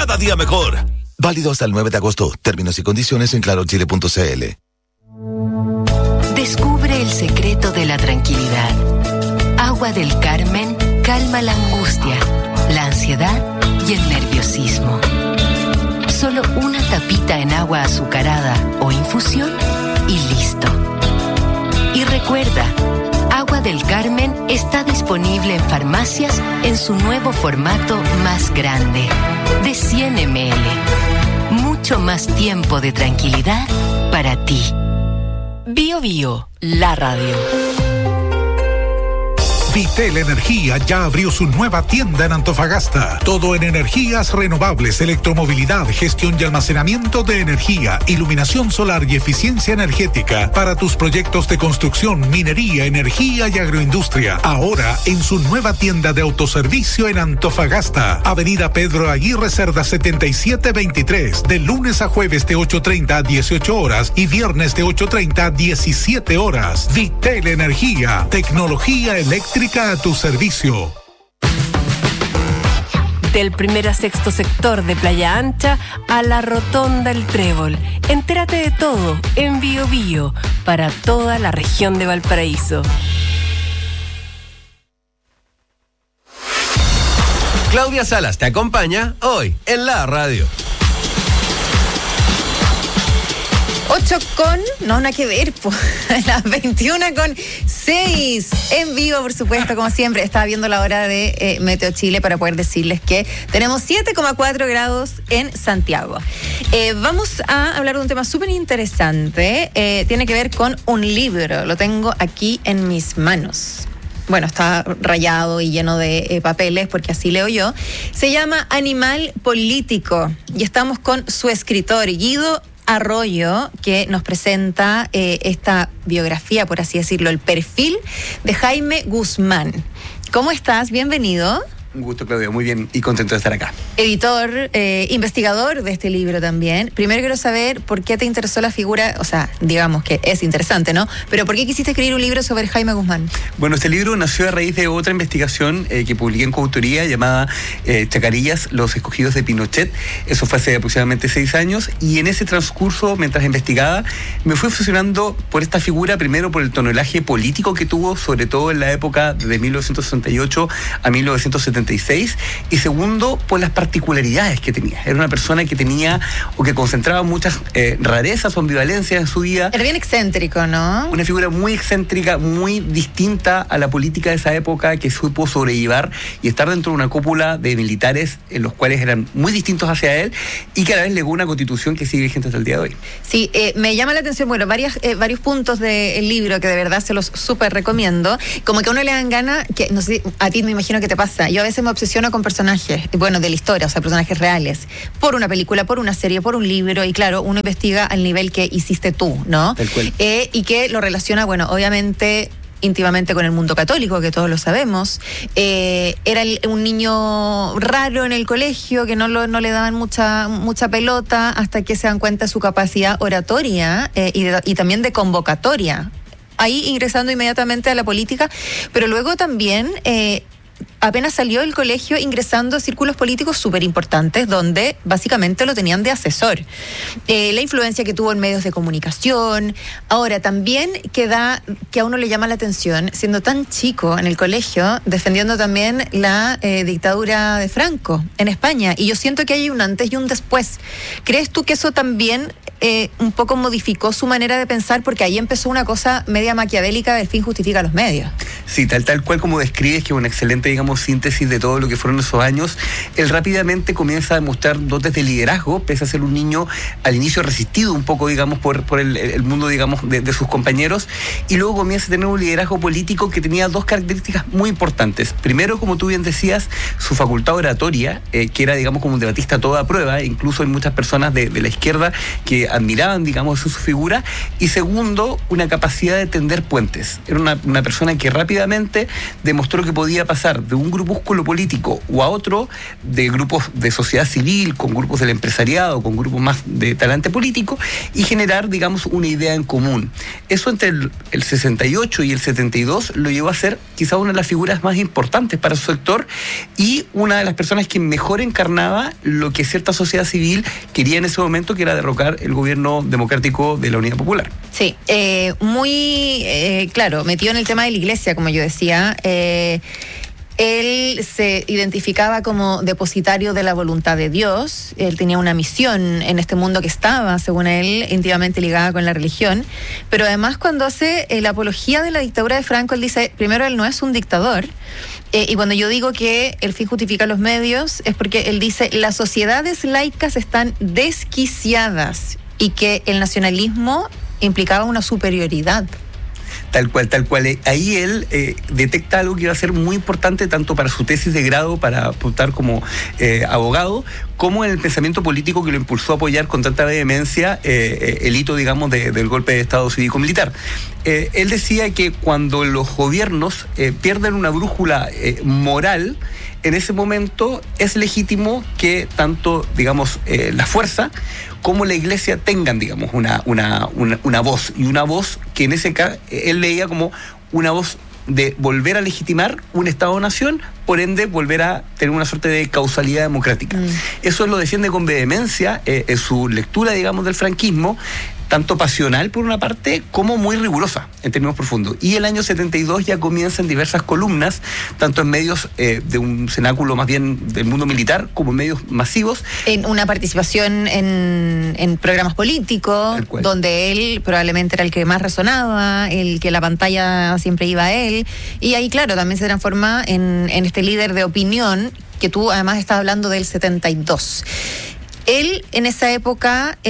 cada día mejor. Válido hasta el 9 de agosto. Términos y condiciones en clarochile.cl. Descubre el secreto de la tranquilidad. Agua del Carmen calma la angustia, la ansiedad y el nerviosismo. Solo una tapita en agua azucarada o infusión y listo. Y recuerda, Agua del Carmen está disponible en farmacias en su nuevo formato más grande, de 100 ml. Mucho más tiempo de tranquilidad para ti. Bio Bio, la radio. Vitel Energía ya abrió su nueva tienda en Antofagasta. Todo en energías renovables, electromovilidad, gestión y almacenamiento de energía, iluminación solar y eficiencia energética para tus proyectos de construcción, minería, energía y agroindustria. Ahora en su nueva tienda de autoservicio en Antofagasta. Avenida Pedro Aguirre Cerda 7723. De lunes a jueves de 8:30 a 18 horas y viernes de 8:30 a 17 horas. Vitel Energía. Tecnología eléctrica a tu servicio. Del primer a sexto sector de Playa Ancha a la Rotonda El Trébol. Entérate de todo en Bio Bio para toda la región de Valparaíso. Claudia Salas te acompaña hoy en la radio. 8 con... No, nada que ver, pues. Las 21:06. En vivo, por supuesto, como siempre. Estaba viendo la hora de Meteo Chile para poder decirles que tenemos 7,4 grados en Santiago. Vamos a hablar de un tema súper interesante. Tiene que ver con un libro. Lo tengo aquí en mis manos. Bueno, está rayado y lleno de papeles, porque así leo yo. Se llama Animal Político. Y estamos con su escritor, Guido Arroyo, que nos presenta esta biografía, por así decirlo, el perfil de Jaime Guzmán. ¿Cómo estás? Bienvenido. Un gusto, Claudio, muy bien y contento de estar acá. Editor, investigador de este libro también. Primero quiero saber por qué te interesó la figura, o sea, digamos que es interesante, ¿no? Pero ¿por qué quisiste escribir un libro sobre Jaime Guzmán? Bueno, este libro nació a raíz de otra investigación que publiqué en coautoría llamada Chacarillas, los escogidos de Pinochet. Eso fue hace aproximadamente 6 años y en ese transcurso, mientras investigaba, me fui obsesionando por esta figura, primero por el tonelaje político que tuvo, sobre todo en la época de 1968 a 1976, y segundo, por las particularidades que tenía. Era una persona que tenía o que concentraba muchas rarezas o ambivalencias en su vida. Era bien excéntrico, ¿no? Una figura muy excéntrica, muy distinta a la política de esa época, que supo sobrellevar y estar dentro de una cúpula de militares en los cuales eran muy distintos hacia él y que a la vez legó una constitución que sigue vigente hasta el día de hoy. Sí, me llama la atención, bueno, varios puntos del libro que de verdad se los súper recomiendo. Como que a uno le dan ganas, que no sé, a ti me imagino que te pasa. Yo a veces me obsesiono con personajes, bueno, de la historia, o sea, personajes reales, por una película, por una serie, por un libro, y claro, uno investiga al nivel que hiciste tú, ¿no? Tal cual. Y que lo relaciona, bueno, obviamente íntimamente con el mundo católico, que todos lo sabemos. Era un niño raro en el colegio, que no le daban mucha pelota, hasta que se dan cuenta de su capacidad oratoria y también de convocatoria. Ahí ingresando inmediatamente a la política, pero luego también apenas salió del colegio ingresando a círculos políticos súper importantes, donde básicamente lo tenían de asesor. La influencia que tuvo en medios de comunicación. Ahora, también que a uno le llama la atención, siendo tan chico en el colegio, defendiendo también la dictadura de Franco en España. Y yo siento que hay un antes y un después. ¿Crees tú que eso también un poco modificó su manera de pensar? Porque ahí empezó una cosa media maquiavélica del fin justifica los medios. Sí, tal cual como describes, que es una excelente, digamos, síntesis de todo lo que fueron esos años. Él rápidamente comienza a demostrar dotes de liderazgo, pese a ser un niño al inicio resistido un poco, digamos, por el mundo, digamos, de sus compañeros, y luego comienza a tener un liderazgo político que tenía dos características muy importantes. Primero, como tú bien decías, su facultad oratoria, que era, digamos, como un debatista a toda prueba. Incluso hay muchas personas de la izquierda que admiraban, digamos, su figura, y segundo, una capacidad de tender puentes. Era una persona que rápidamente demostró que podía pasar de un grupúsculo político o a otro, de grupos de sociedad civil, con grupos del empresariado, con grupos más de talante político, y generar, digamos, una idea en común. Eso entre el 68 y el 72 lo llevó a ser quizá una de las figuras más importantes para su sector y una de las personas que mejor encarnaba lo que cierta sociedad civil quería en ese momento, que era derrocar el gobierno democrático de la Unidad Popular. Sí, muy claro, metido en el tema de la iglesia, como yo decía. Él se identificaba como depositario de la voluntad de Dios. Él tenía una misión en este mundo que estaba, según él, íntimamente ligada con la religión. Pero además, cuando hace la apología de la dictadura de Franco, él dice, primero, él no es un dictador. Y cuando yo digo que el fin justifica los medios, es porque él dice, las sociedades laicas están desquiciadas y que el nacionalismo implicaba una superioridad. Tal cual. Ahí él detecta algo que va a ser muy importante tanto para su tesis de grado, para apuntar como abogado, como en el pensamiento político que lo impulsó a apoyar con tanta vehemencia el hito, digamos, del golpe de Estado cívico-militar. Él decía que cuando los gobiernos pierden una brújula moral, en ese momento es legítimo que tanto, digamos, la fuerza como la iglesia tengan, digamos, una voz, y una voz que en ese caso él leía como una voz de volver a legitimar un Estado-nación, por ende volver a tener una suerte de causalidad democrática. Eso lo defiende con vehemencia en su lectura, digamos, del franquismo, tanto pasional por una parte, como muy rigurosa en términos profundos. Y el año 72 ya comienzan diversas columnas, tanto en medios de un cenáculo más bien del mundo militar, como en medios masivos. En una participación en programas políticos, donde él probablemente era el que más resonaba, el que la pantalla siempre iba a él. Y ahí, claro, también se transforma en este líder de opinión, que tú además estás hablando del 72. Él, en esa época,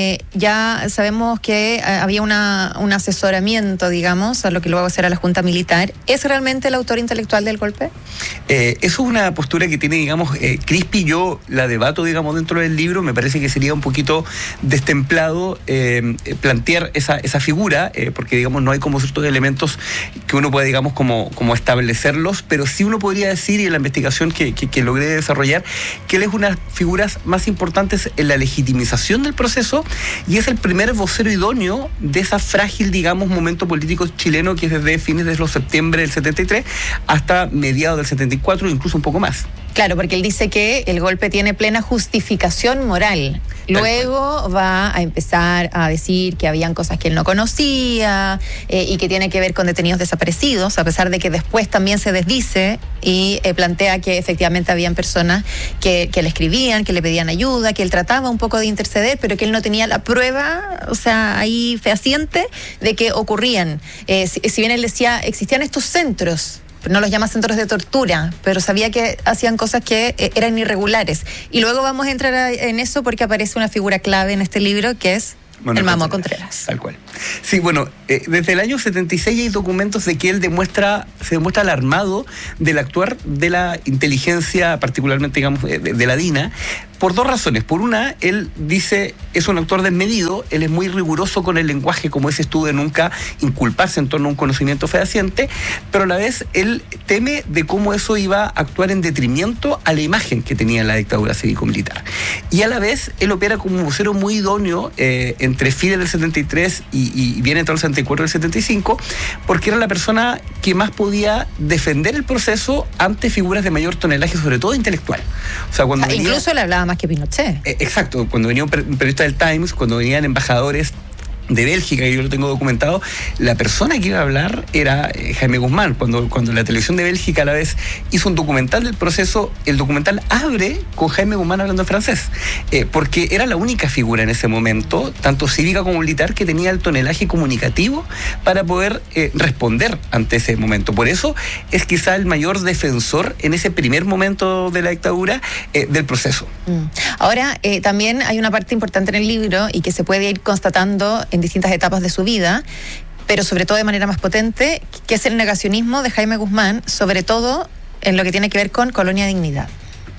ya sabemos que había un asesoramiento, digamos, a lo que luego será la Junta Militar. ¿Es realmente el autor intelectual del golpe? Eso es una postura que tiene, digamos, Crispi. Yo la debato, digamos, dentro del libro. Me parece que sería un poquito destemplado plantear esa figura, porque, digamos, no hay como ciertos elementos que uno pueda, digamos, como establecerlos, pero sí uno podría decir, y en la investigación que logré desarrollar, que él es una de las figuras más importantes en la legitimización del proceso, y es el primer vocero idóneo de esa frágil, digamos, momento político chileno que es desde fines de los septiembre del 73 hasta mediados del 74, incluso un poco más. Claro, porque él dice que el golpe tiene plena justificación moral. Luego va a empezar a decir que habían cosas que él no conocía y que tiene que ver con detenidos desaparecidos, a pesar de que después también se desdice y plantea que efectivamente habían personas que le escribían, que le pedían ayuda, que él trataba un poco de interceder, pero que él no tenía la prueba, o sea, ahí fehaciente de que ocurrían. Si bien él decía, existían estos centros, no los llama centros de tortura, pero sabía que hacían cosas que eran irregulares. Y luego vamos a entrar en eso porque aparece una figura clave en este libro que es el Mamo Contreras. Tal cual. Sí, bueno, desde el año 76 hay documentos de que él se demuestra alarmado del actuar de la inteligencia, particularmente, digamos, de la DINA, por dos razones. Por una, él dice, es un actor desmedido, él es muy riguroso con el lenguaje, como ese estudio de nunca inculparse en torno a un conocimiento fehaciente, pero a la vez él teme de cómo eso iba a actuar en detrimento a la imagen que tenía la dictadura cívico-militar. Y a la vez, él opera como un vocero muy idóneo entre fines del 73 y viene todo el 74 y el 75, porque era la persona que más podía defender el proceso ante figuras de mayor tonelaje, sobre todo intelectual. O sea, cuando incluso le hablaba más que Pinochet. Exacto, cuando venía un periodista del Times, cuando venían embajadores de Bélgica, que yo lo tengo documentado, la persona que iba a hablar era Jaime Guzmán. Cuando la televisión de Bélgica a la vez hizo un documental del proceso, el documental abre con Jaime Guzmán hablando en francés, porque era la única figura en ese momento, tanto cívica como militar, que tenía el tonelaje comunicativo para poder responder ante ese momento. Por eso es quizá el mayor defensor en ese primer momento de la dictadura del proceso. Ahora, también hay una parte importante en el libro y que se puede ir constatando en distintas etapas de su vida, pero sobre todo de manera más potente, que es el negacionismo de Jaime Guzmán, sobre todo en lo que tiene que ver con Colonia Dignidad.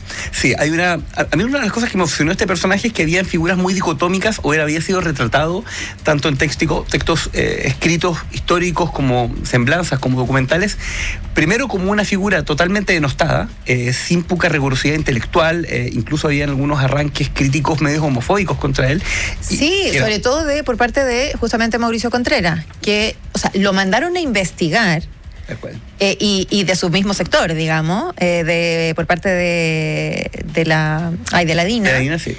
Sí, a mí una de las cosas que me obsesionó este personaje es que habían figuras muy dicotómicas, o él había sido retratado tanto en textos escritos históricos como semblanzas, como documentales, primero como una figura totalmente denostada, sin poca rigurosidad intelectual, incluso habían algunos arranques críticos medios homofóbicos contra él. Sí, sobre todo por parte de justamente Mauricio Contreras, que, o sea, lo mandaron a investigar. Y de su mismo sector, digamos, por parte de la DINA. De la DINA, sí.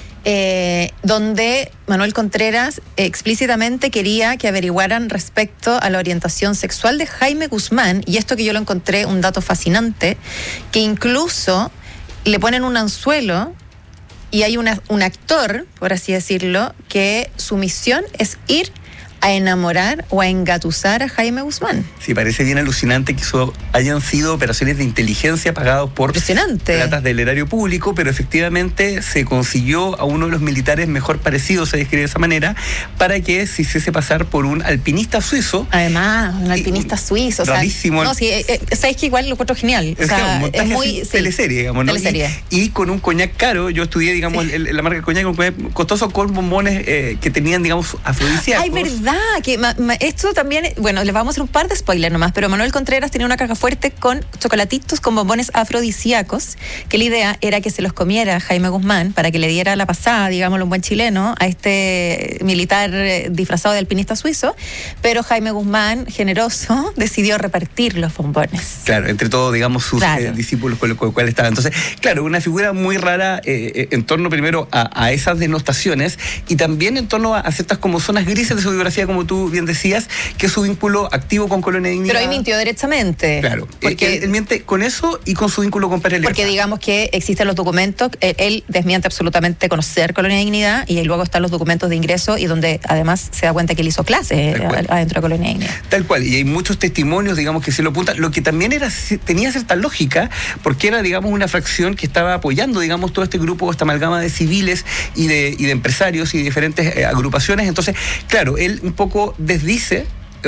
Donde Manuel Contreras explícitamente quería que averiguaran respecto a la orientación sexual de Jaime Guzmán, y esto que yo lo encontré un dato fascinante, que incluso le ponen un anzuelo y hay un actor, por así decirlo, que su misión es ir a enamorar o a engatusar a Jaime Guzmán. Sí, parece bien alucinante que eso hayan sido operaciones de inteligencia pagados por platas del erario público, pero efectivamente se consiguió a uno de los militares mejor parecidos, se describe de esa manera, para que se hiciese pasar por un alpinista suizo. Además, un alpinista suizo. Rarísimo. No, sí, sabes que igual lo encuentro genial. Es muy teleserie, digamos, ¿no? Teleserie. Y con un coñac caro, yo estudié, digamos, la marca de coñac, un coñac costoso con bombones que tenían, digamos, afrodisíacos. Ay, verdad, que esto también, bueno, les vamos a hacer un par de spoilers nomás, pero Manuel Contreras tenía una caja fuerte con chocolatitos con bombones afrodisíacos, que la idea era que se los comiera Jaime Guzmán para que le diera la pasada, digámoslo, un buen chileno, a este militar disfrazado de alpinista suizo, pero Jaime Guzmán, generoso, decidió repartir los bombones. Claro, entre todos, digamos, sus discípulos con los cuales estaba. Entonces, claro, una figura muy rara en torno primero a esas denostaciones y también en torno a ciertas como zonas grises de su biografía, como tú bien decías, que es su vínculo activo con Colonia Dignidad. Pero ahí mintió derechamente. Claro, porque él miente con eso y con su vínculo con Patria Libertad. Porque digamos que existen los documentos, él desmiente absolutamente conocer Colonia Dignidad y luego están los documentos de ingreso y donde además se da cuenta que él hizo clases adentro de Colonia Dignidad. Tal cual, y hay muchos testimonios, digamos, que se lo apuntan, lo que también tenía cierta lógica, porque era, digamos, una fracción que estaba apoyando, digamos, todo este grupo, esta amalgama de civiles y de empresarios y de diferentes agrupaciones. Entonces, claro, él un poco desdice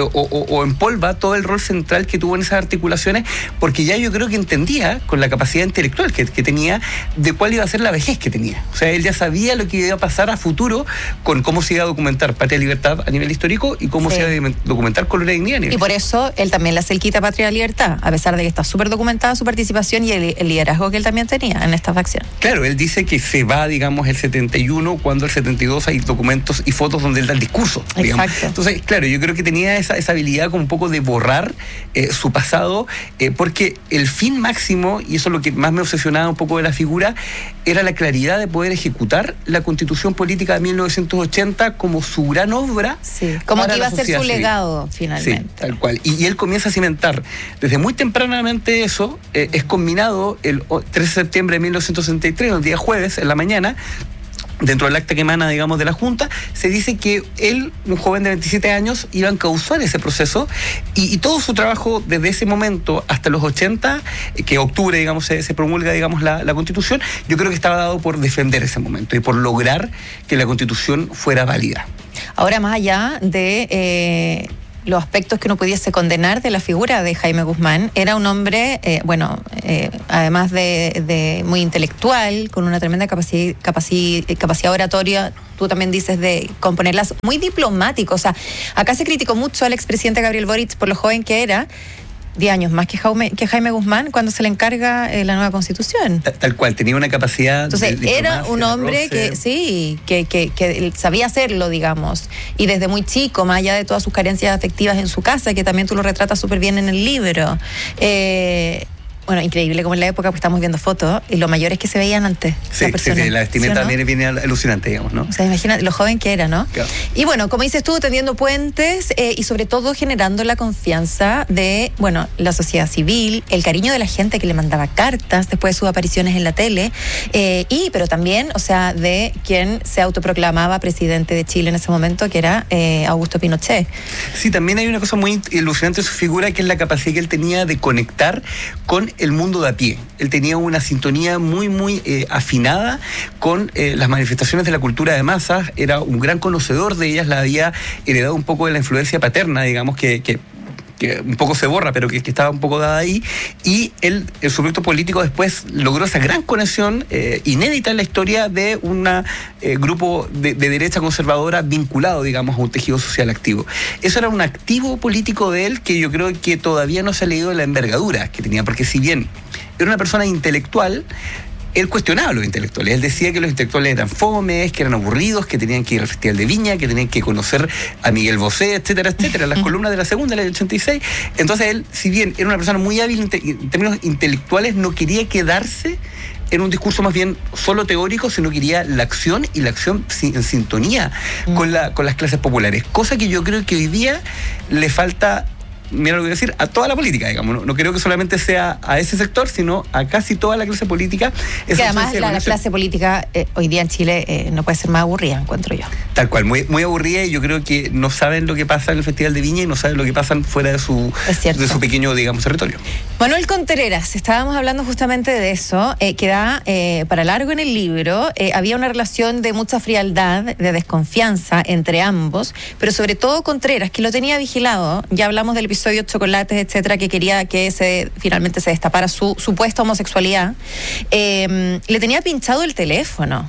o empolva todo el rol central que tuvo en esas articulaciones, porque ya yo creo que entendía con la capacidad intelectual que tenía de cuál iba a ser la vejez que tenía. O sea, él ya sabía lo que iba a pasar a futuro con cómo se iba a documentar Patria Libertad a nivel histórico y cómo se iba a documentar Colonia Dignidad a nivel. Y por eso él también le hace el quita a Patria Libertad, a pesar de que está súper documentada su participación y el liderazgo que él también tenía en esta facción. Claro, él dice que se va, digamos, el 71, cuando el 72 hay documentos y fotos donde él da el discurso, digamos. Exacto. Entonces, claro, yo creo que tenía esa habilidad como un poco de borrar su pasado, porque el fin máximo, y eso es lo que más me obsesionaba un poco de la figura, era la claridad de poder ejecutar la Constitución Política de 1980 como su gran obra. Sí, como que iba a ser su legado, finalmente. Sí, tal cual. Y él comienza a cimentar desde muy tempranamente eso, es combinado el 13 de septiembre de 1963, el día jueves, en la mañana. Dentro del acta que emana, digamos, de la Junta, se dice que él, un joven de 27 años, iba a encauzar ese proceso y todo su trabajo desde ese momento hasta los 80, que octubre, digamos, se promulga, digamos, la Constitución, yo creo que estaba dado por defender ese momento y por lograr que la Constitución fuera válida. Ahora, más allá de los aspectos que uno pudiese condenar de la figura de Jaime Guzmán, era un hombre, además de muy intelectual, con una tremenda capacidad oratoria, tú también dices, de componerlas, muy diplomático. O sea, acá se criticó mucho al expresidente Gabriel Boric por lo joven que era, 10 años más que Jaime Guzmán cuando se le encarga la nueva Constitución. Tal cual, tenía una capacidad. Entonces, era un hombre que sabía hacerlo, digamos, y desde muy chico, más allá de todas sus carencias afectivas en su casa, que también tú lo retratas súper bien en el libro. Bueno, increíble como en la época, pues estamos viendo fotos y lo mayores que se veían antes. Sí, la vestimenta también viene alucinante, digamos, ¿no? O sea, imagina lo joven que era, ¿no? Claro. Y bueno, como dices tú, tendiendo puentes y sobre todo generando la confianza de, bueno, la sociedad civil, el cariño de la gente que le mandaba cartas después de sus apariciones en la tele, pero también, o sea, de quien se autoproclamaba presidente de Chile en ese momento, que era Augusto Pinochet. Sí, también hay una cosa muy ilusionante en su figura, que es la capacidad que él tenía de conectar con el mundo de a pie. Él tenía una sintonía muy, muy afinada con las manifestaciones de la cultura de masas, era un gran conocedor de ellas, la había heredado un poco de la influencia paterna, digamos, que que un poco se borra, pero que estaba un poco dada ahí, y él, su proyecto político después logró esa gran conexión inédita en la historia de un grupo de derecha conservadora vinculado, digamos, a un tejido social activo. Eso era un activo político de él que yo creo que todavía no se ha leído la envergadura que tenía, porque si bien era una persona intelectual, él cuestionaba a los intelectuales. Él decía que los intelectuales eran fomes, que eran aburridos, que tenían que ir al Festival de Viña, que tenían que conocer a Miguel Bosé, etcétera, etcétera, las columnas de La Segunda, la del 86. Entonces él, si bien era una persona muy hábil en términos intelectuales, no quería quedarse en un discurso más bien solo teórico, sino quería la acción, y la acción en sintonía con las clases populares. Cosa que yo creo que hoy día le falta, mira lo que voy a decir, a toda la política, digamos. No creo que solamente sea a ese sector, sino a casi toda la clase política. Que además la clase política hoy día en Chile no puede ser más aburrida, encuentro yo. Tal cual, muy, muy aburrida, y yo creo que no saben lo que pasa en el Festival de Viña y no saben lo que pasa fuera de su pequeño, digamos, territorio. Manuel Contreras, estábamos hablando justamente de eso, que da para largo en el libro. Había una relación de mucha frialdad, de desconfianza entre ambos, pero sobre todo Contreras, que lo tenía vigilado. Ya hablamos del episodio Chocolates, etcétera, que quería que finalmente se destapara su supuesta homosexualidad. Le tenía pinchado el teléfono.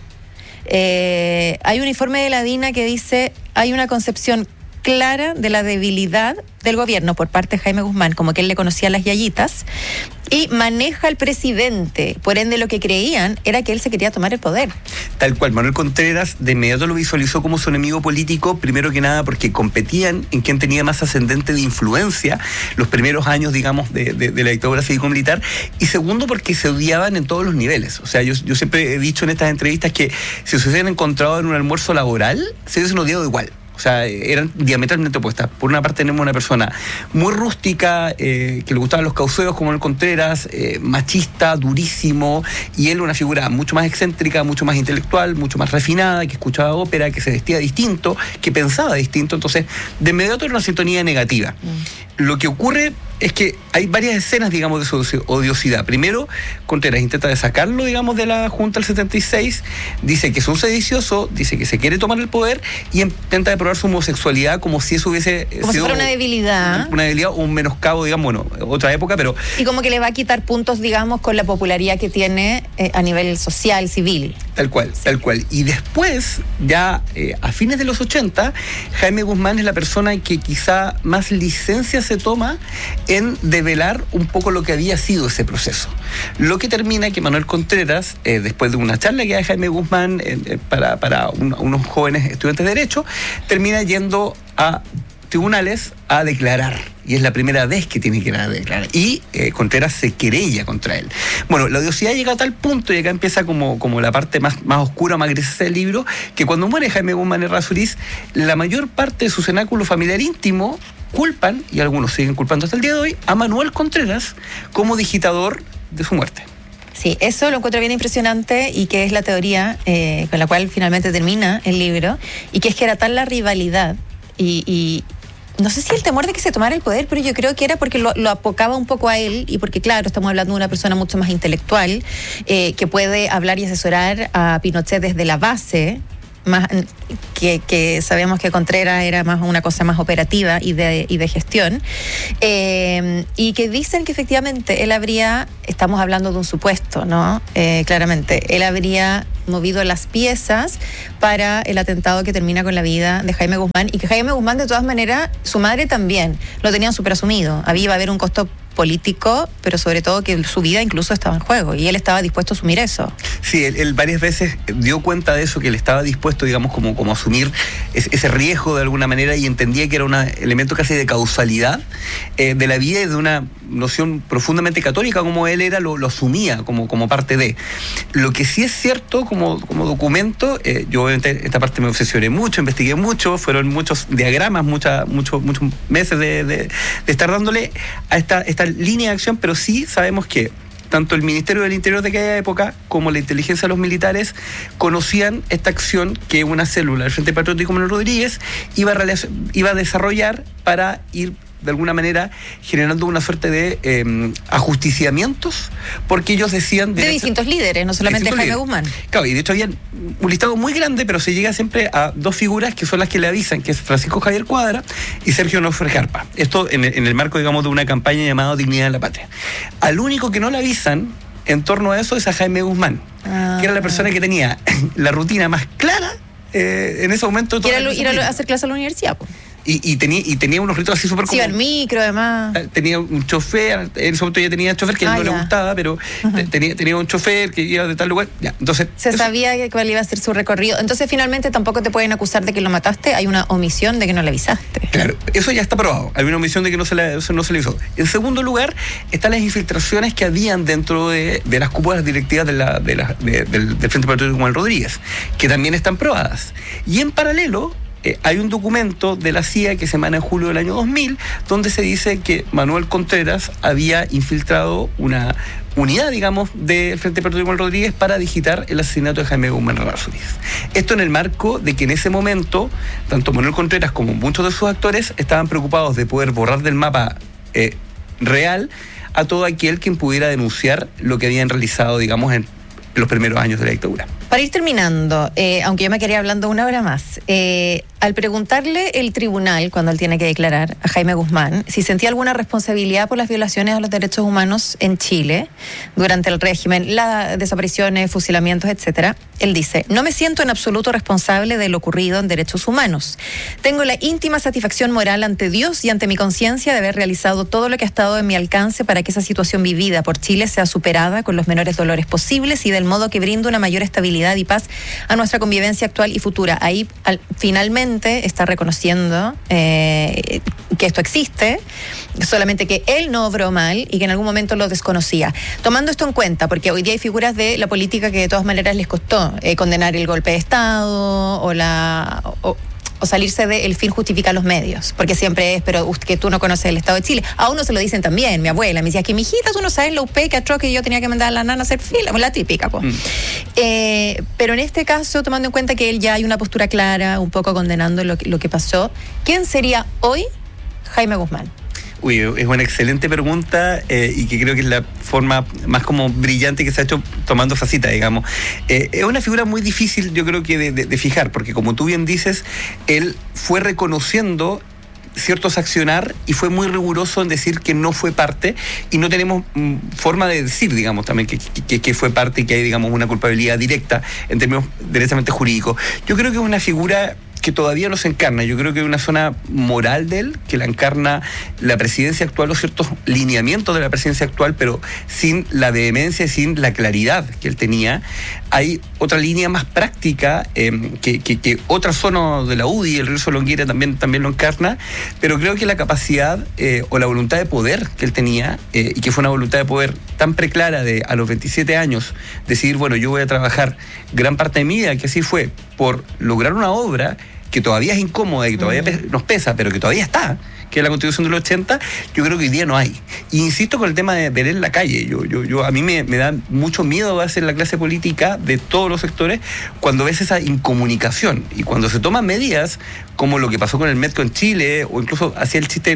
Hay un informe de la DINA que dice: hay una concepción clara de la debilidad del gobierno por parte de Jaime Guzmán, como que él le conocía las yayitas, y maneja al presidente. Por ende, lo que creían era que él se quería tomar el poder. Tal cual, Manuel Contreras de inmediato lo visualizó como su enemigo político, primero que nada porque competían en quién tenía más ascendente de influencia los primeros años, digamos, de la dictadura cívico-militar, y segundo porque se odiaban en todos los niveles. O sea, yo siempre he dicho en estas entrevistas que si se hubiesen encontrado en un almuerzo laboral, se hubiesen odiado igual. O sea, eran diametralmente opuestas. Por una parte tenemos una persona muy rústica, que le gustaban los causeos como el Contreras, machista, durísimo, y él una figura mucho más excéntrica, mucho más intelectual, mucho más refinada, que escuchaba ópera, que se vestía distinto, que pensaba distinto. Entonces, de inmediato era una sintonía negativa. Lo que ocurre es que hay varias escenas, digamos, de su odiosidad. Primero, Contreras intenta de sacarlo, digamos, de la Junta del 76, dice que es un sedicioso, dice que se quiere tomar el poder, y intenta de probar su homosexualidad como si eso hubiese como sido si fuera una debilidad. Una debilidad o un menoscabo, digamos, bueno, otra época, pero... Y como que le va a quitar puntos, digamos, con la popularidad que tiene a nivel social, civil. Tal cual, tal cual. Y después, ya a fines de los 80, Jaime Guzmán es la persona que quizá más licencia se toma en develar un poco lo que había sido ese proceso. Lo que termina que Manuel Contreras, después de una charla que da Jaime Guzmán para unos jóvenes estudiantes de Derecho, termina yendo a tribunales a declarar, y es la primera vez que tiene que ir a declarar, y Contreras se querella contra él. Bueno, la odiosidad llega a tal punto, y acá empieza como la parte más oscura, más grisácea del libro, que cuando muere Jaime Guzmán Errázuriz, la mayor parte de su cenáculo familiar íntimo culpan, y algunos siguen culpando hasta el día de hoy, a Manuel Contreras como digitador de su muerte. Sí, eso lo encuentro bien impresionante, y que es la teoría con la cual finalmente termina el libro, y que es que era tal la rivalidad y no sé si el temor de que se tomara el poder, pero yo creo que era porque lo apocaba un poco a él, y porque, claro, estamos hablando de una persona mucho más intelectual, que puede hablar y asesorar a Pinochet desde la base, más que sabemos que Contreras era más una cosa más operativa y de gestión, y que dicen que efectivamente él habría, estamos hablando de un supuesto, ¿no? Claramente, él habría movido las piezas para el atentado que termina con la vida de Jaime Guzmán, y que Jaime Guzmán, de todas maneras, su madre también lo tenían súper asumido. Iba a haber un costo político, pero sobre todo que su vida incluso estaba en juego, y él estaba dispuesto a asumir eso. Sí, él varias veces dio cuenta de eso, que él estaba dispuesto, digamos, como a asumir ese riesgo de alguna manera, y entendía que era un elemento casi de causalidad de la vida, y de una noción profundamente católica, como él era, lo asumía como parte de. Lo que sí es cierto como documento, yo obviamente esta parte me obsesioné mucho, investigué mucho, fueron muchos diagramas, muchos meses de estar dándole a esta línea de acción, pero sí sabemos que tanto el Ministerio del Interior de aquella época como la inteligencia de los militares conocían esta acción que una célula del Frente Patriótico Manuel Rodríguez iba a desarrollar para ir de alguna manera, generando una suerte de ajusticiamientos, porque ellos decían... De distintos líderes, no solamente Jaime Guzmán. Claro, y de hecho había un listado muy grande, pero se llega siempre a dos figuras que son las que le avisan, que es Francisco Javier Cuadra y Sergio Onofre Jarpa. Esto en el marco, digamos, de una campaña llamada Dignidad en la Patria. Al único que no le avisan en torno a eso es a Jaime Guzmán, que era la persona que tenía la rutina más clara en ese momento. Que era ir a hacer clase a la universidad, pues. Y tenía unos ritos así súper comunes. Sí, al micro, además. Tenía un chofer, en ese momento ya tenía chofer, que a él no le gustaba, pero tenía un chofer que iba de tal lugar. Ya, entonces, sabía que cuál iba a ser su recorrido. Entonces, finalmente, tampoco te pueden acusar de que lo mataste. Hay una omisión de que no le avisaste. Claro, eso ya está probado. Hay una omisión de que no se le avisó. En segundo lugar, están las infiltraciones que habían dentro de las cúpulas directivas del Frente Patriótico Manuel Rodríguez, que también están probadas. Y en paralelo, hay un documento de la CIA que se emana en julio del año 2000, donde se dice que Manuel Contreras había infiltrado una unidad, digamos, del Frente Patriótico Manuel Rodríguez para digitar el asesinato de Jaime Guzmán Errázuriz. Esto en el marco de que en ese momento, tanto Manuel Contreras como muchos de sus actores estaban preocupados de poder borrar del mapa real a todo aquel quien pudiera denunciar lo que habían realizado, digamos, en los primeros años de la dictadura. Para ir terminando, aunque yo me quería hablando una hora más, al preguntarle el tribunal, cuando él tiene que declarar a Jaime Guzmán, si sentía alguna responsabilidad por las violaciones a los derechos humanos en Chile durante el régimen, las desapariciones, fusilamientos, etcétera, él dice: no me siento en absoluto responsable de lo ocurrido en derechos humanos. Tengo la íntima satisfacción moral ante Dios y ante mi conciencia de haber realizado todo lo que ha estado en mi alcance para que esa situación vivida por Chile sea superada con los menores dolores posibles y del modo que brinda una mayor estabilidad y paz a nuestra convivencia actual y futura. Ahí finalmente está reconociendo que esto existe, solamente que él no obró mal y que en algún momento lo desconocía. Tomando esto en cuenta, porque hoy día hay figuras de la política que de todas maneras les costó condenar el golpe de Estado o salirse de el fin justifica los medios, porque siempre es, pero que tú no conoces el Estado de Chile. A uno se lo dicen también, mi abuela me decía que mi hijita, tú no sabes la UP, que atroz que yo tenía que mandar a la nana a hacer fila, la típica, pues. Pero en este caso, tomando en cuenta que él ya hay una postura clara, un poco condenando lo que pasó, ¿quién sería hoy Jaime Guzmán? Uy, es una excelente pregunta y que creo que es la forma más como brillante que se ha hecho tomando esa cita, digamos. Es una figura muy difícil, yo creo que de fijar, porque como tú bien dices, él fue reconociendo ciertos accionar y fue muy riguroso en decir que no fue parte, y no tenemos forma de decir, digamos, también que fue parte y que hay, digamos, una culpabilidad directa en términos directamente jurídicos. Yo creo que es una figura que todavía no se encarna. Yo creo que hay una zona moral de él que la encarna la presidencia actual o ciertos lineamientos de la presidencia actual, pero sin la vehemencia y sin la claridad que él tenía. Hay otra línea más práctica que otra zona de la UDI, el Río Longueira también lo encarna, pero creo que la capacidad o la voluntad de poder que él tenía, y que fue una voluntad de poder tan preclara de a los 27 años decidir, bueno, yo voy a trabajar gran parte de mi vida, que así fue, por lograr una obra que todavía es incómoda y que todavía nos pesa, pero que todavía está, que es la Constitución del 80, yo creo que hoy día no hay. Y insisto con el tema de ver en la calle. A mí me da mucho miedo a hacer la clase política de todos los sectores cuando ves esa incomunicación y cuando se toman medidas como lo que pasó con el Metro en Chile, o incluso hacía el chiste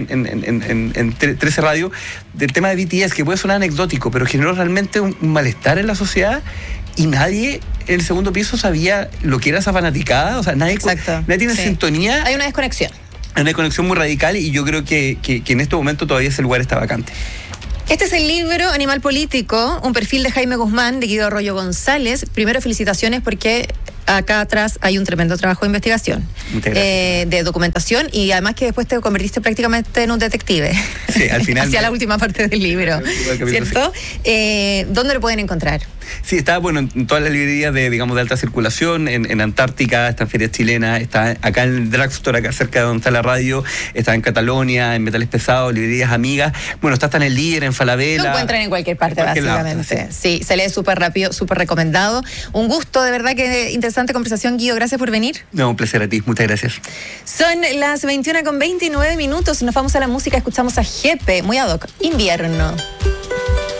en 13 Radio del tema de BTS, que puede sonar anecdótico, pero generó realmente un malestar en la sociedad. Y nadie en el segundo piso sabía lo que era esa fanaticada. O sea, nadie tiene sintonía. Hay una desconexión. Hay una desconexión muy radical, y yo creo que en este momento todavía ese lugar está vacante. Este es el libro Animal Político, un perfil de Jaime Guzmán, de Guido Arroyo González. Primero, felicitaciones porque acá atrás hay un tremendo trabajo de investigación, de documentación, y además que después te convertiste prácticamente en un detective. Sí, al final. Hacia la última parte del libro, ¿cierto? Sí. ¿Dónde lo pueden encontrar? Sí, está en todas las librerías de alta circulación, en Antártica, está en Ferias Chilenas, está acá en el Drugstore, acá cerca de donde está la radio, está en Catalonia, en Metales Pesados, librerías amigas. Bueno, está hasta en El Líder, en Falabella. Lo encuentran en cualquier parte, básicamente. Lado, sí, se lee súper rápido, súper recomendado. Un gusto, de verdad, que interesante conversación, Guido. Gracias por venir. No, un placer a ti. Muchas gracias. Son las 21:29. Nos vamos a la música, escuchamos a Jepe, muy ad hoc, Invierno.